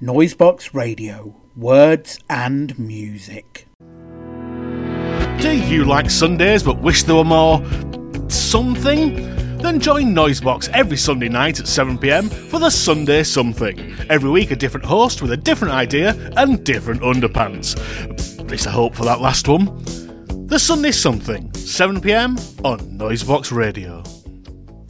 Noisebox Radio, words and music. Do you like Sundays but wish there were more something? Then join Noisebox every Sunday night at 7pm for the Sunday Something. Every week a different host with a different idea and different underpants. At least I hope for that last one. The Sunday Something, 7pm on Noisebox Radio.